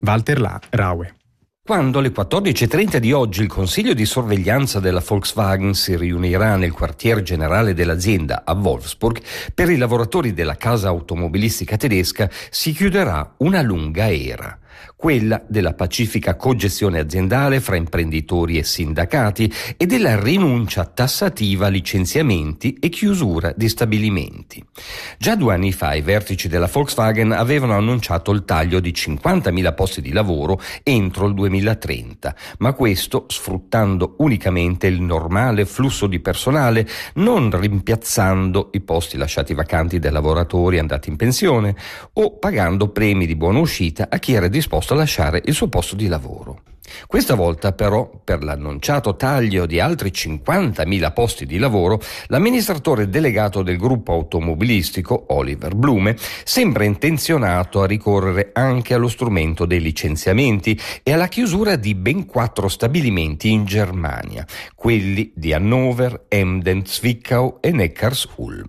Walter Raue. Quando alle 14.30 di oggi il Consiglio di sorveglianza della Volkswagen si riunirà nel quartier generale dell'azienda a Wolfsburg, per i lavoratori della casa automobilistica tedesca si chiuderà una lunga era. Quella della pacifica cogestione aziendale fra imprenditori e sindacati e della rinuncia tassativa a licenziamenti e chiusura di stabilimenti. Già 2 anni fa i vertici della Volkswagen avevano annunciato il taglio di 50.000 posti di lavoro entro il 2030, ma questo sfruttando unicamente il normale flusso di personale, non rimpiazzando i posti lasciati vacanti dai lavoratori andati in pensione o pagando premi di buona uscita a chi era disposto a lasciare il suo posto di lavoro. Questa volta però, per l'annunciato taglio di altri 50.000 posti di lavoro, l'amministratore delegato del gruppo automobilistico, Oliver Blume, sembra intenzionato a ricorrere anche allo strumento dei licenziamenti e alla chiusura di ben 4 stabilimenti in Germania, quelli di Hannover, Emden, Zwickau e Neckarsulm.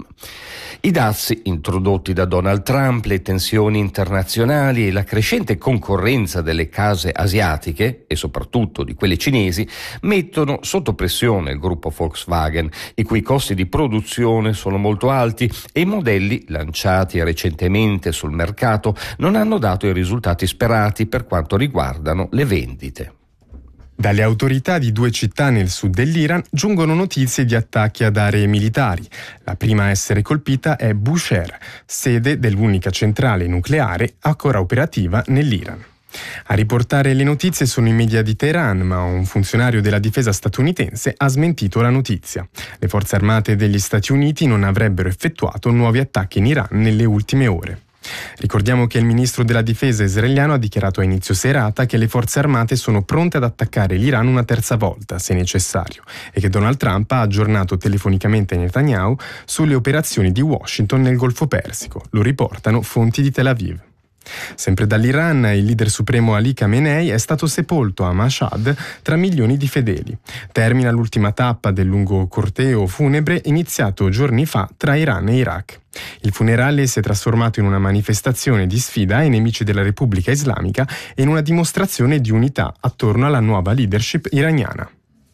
I dazi introdotti da Donald Trump, le tensioni internazionali e la crescente concorrenza delle case asiatiche e soprattutto di quelle cinesi mettono sotto pressione il gruppo Volkswagen, i cui costi di produzione sono molto alti e i modelli lanciati recentemente sul mercato non hanno dato i risultati sperati per quanto riguardano le vendite. Dalle autorità di 2 città nel sud dell'Iran giungono notizie di attacchi ad aree militari. La prima a essere colpita è Bushehr, sede dell'unica centrale nucleare ancora operativa nell'Iran. A riportare le notizie sono i media di Teheran, ma un funzionario della difesa statunitense ha smentito la notizia. Le forze armate degli Stati Uniti non avrebbero effettuato nuovi attacchi in Iran nelle ultime ore. Ricordiamo che il ministro della difesa israeliano ha dichiarato a inizio serata che le forze armate sono pronte ad attaccare l'Iran una terza volta, se necessario, e che Donald Trump ha aggiornato telefonicamente Netanyahu sulle operazioni di Washington nel Golfo Persico, lo riportano fonti di Tel Aviv. Sempre dall'Iran, il leader supremo Ali Khamenei è stato sepolto a Mashhad tra milioni di fedeli. Termina l'ultima tappa del lungo corteo funebre iniziato giorni fa tra Iran e Iraq. Il funerale si è trasformato in una manifestazione di sfida ai nemici della Repubblica Islamica e in una dimostrazione di unità attorno alla nuova leadership iraniana.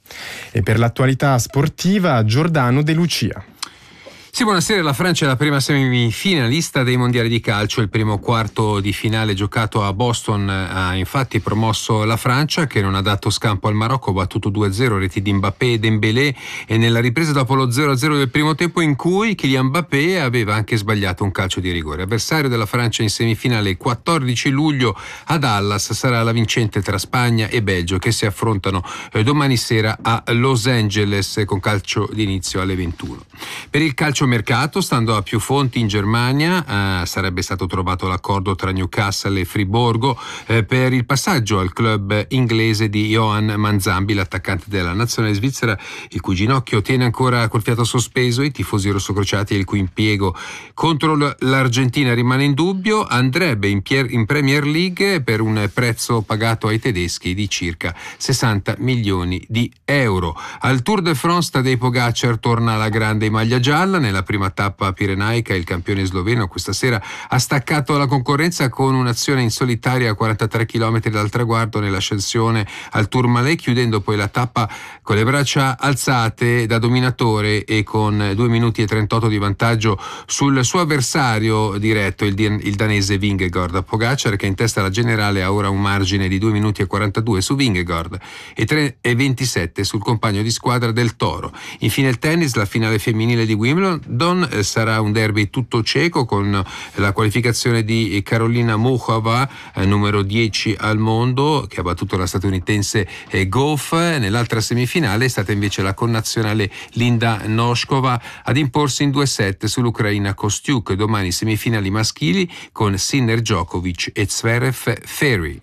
E per l'attualità sportiva, Giordano De Lucia. Sì, buonasera. La Francia è la prima semifinalista dei mondiali di calcio. Il primo quarto di finale giocato a Boston ha infatti promosso la Francia, che non ha dato scampo al Marocco, battuto 2-0, reti di Mbappé e Dembélé, e nella ripresa dopo lo 0-0 del primo tempo in cui Kylian Mbappé aveva anche sbagliato un calcio di rigore. Avversario della Francia in semifinale il 14 luglio a Dallas sarà la vincente tra Spagna e Belgio, che si affrontano domani sera a Los Angeles con calcio d'inizio alle 21. Per il calcio mercato, stando a più fonti in Germania, sarebbe stato trovato l'accordo tra Newcastle e Friburgo per il passaggio al club inglese di Johan Manzambi, l'attaccante della nazionale svizzera, il cui ginocchio tiene ancora col fiato sospeso. I tifosi rossocrociati e il cui impiego contro l'Argentina rimane in dubbio. Andrebbe in Premier League per un prezzo pagato ai tedeschi di circa 60 milioni di euro. Al Tour de France Tadej Pogačar torna alla grande in maglia gialla. Nella prima tappa pirenaica il campione sloveno questa sera ha staccato la concorrenza con un'azione in solitaria a 43 km dal traguardo nell'ascensione al Tourmalet, chiudendo poi la tappa con le braccia alzate da dominatore e con 2 minuti e 38 di vantaggio sul suo avversario diretto, il danese Vingegaard. Pogačar, che in testa alla generale, ha ora un margine di 2 minuti e 42 su Vingegaard e 3 e 27 sul compagno di squadra del Toro. Infine il tennis, la finale femminile di Wimbledon sarà un derby tutto cieco con la qualificazione di Karolina Muchova, numero 10 al mondo, che ha battuto la statunitense Gauff. Nell'altra semifinale è stata invece la connazionale Linda Noskova ad imporsi in 2-7 sull'Ucraina Kostiuk. Domani semifinali maschili con Sinner Djokovic e Zverev Ferry.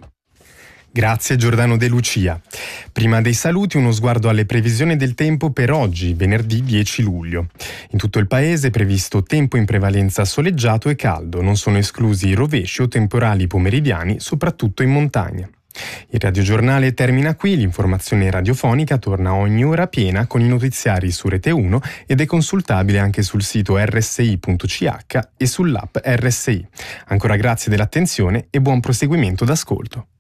Grazie Giordano De Lucia. Prima dei saluti, uno sguardo alle previsioni del tempo per oggi, venerdì 10 luglio. In tutto il paese è previsto tempo in prevalenza soleggiato e caldo, non sono esclusi rovesci o temporali pomeridiani, soprattutto in montagna. Il radiogiornale termina qui, l'informazione radiofonica torna ogni ora piena con i notiziari su Rete 1 ed è consultabile anche sul sito rsi.ch e sull'app RSI. Ancora grazie dell'attenzione e buon proseguimento d'ascolto.